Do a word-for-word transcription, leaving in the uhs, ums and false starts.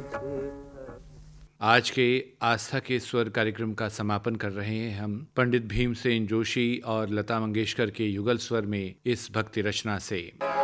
आज के आस्था के स्वर कार्यक्रम का समापन कर रहे हैं हम पंडित भीमसेन जोशी और लता मंगेशकर के युगल स्वर में इस भक्ति रचना से।